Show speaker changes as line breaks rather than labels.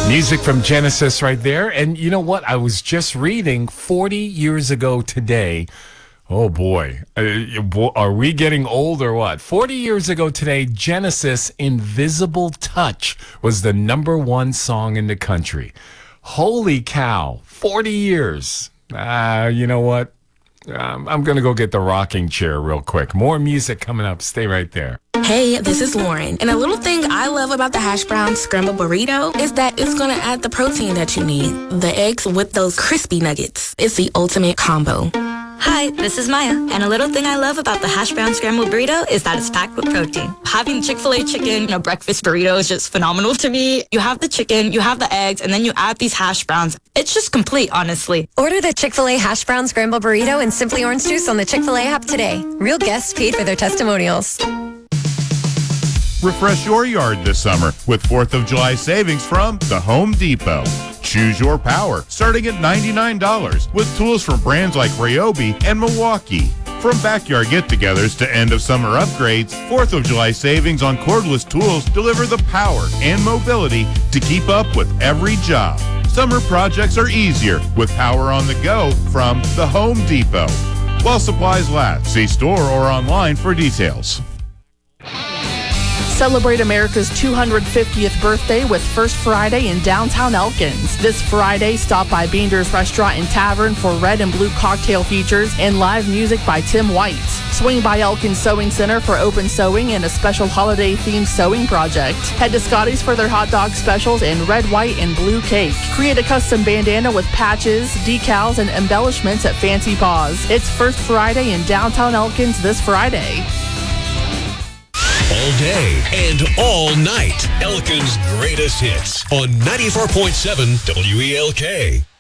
Music from Genesis right there. And you know what? I was just reading 40 years ago today. Oh, boy. Are we getting old or what? 40 years ago today, Genesis' Invisible Touch was the #1 song in the country. Holy cow. 40 years. You know what? I'm going to go get the rocking chair real quick. More music coming up. Stay right there.
Hey, this is Lauren. And a little thing I love about the hash brown scrambled burrito is that it's going to add the protein that you need. The eggs with those crispy nuggets. It's the ultimate combo.
Hi, this is Maya, and a little thing I love about the hash brown scrambled burrito is that it's packed with protein. Having Chick-fil-A chicken in a breakfast burrito is just phenomenal to me. You have the chicken, you have the eggs, and then you add these hash browns. It's just complete, honestly.
Order the Chick-fil-A hash brown scrambled burrito and Simply Orange Juice on the Chick-fil-A app today. Real guests paid for their testimonials.
Refresh your yard this summer with 4th of July savings from the Home Depot. Choose your power, starting at $99, with tools from brands like Ryobi and Milwaukee. From backyard get-togethers to end-of-summer upgrades, 4th of July savings on cordless tools deliver the power and mobility to keep up with every job. Summer projects are easier with power on the go from the Home Depot. While supplies last, see store or online for details.
Celebrate America's 250th birthday with First Friday in downtown Elkins. This Friday, stop by Beender's Restaurant and Tavern for red and blue cocktail features and live music by Tim White. Swing by Elkins Sewing Center for open sewing and a special holiday-themed sewing project. Head to Scotty's for their hot dog specials and red, white, and blue cake. Create a custom bandana with patches, decals, and embellishments at Fancy Paws. It's First Friday in downtown Elkins this Friday.
All day and all night. Elkins' greatest hits on 94.7 WELK.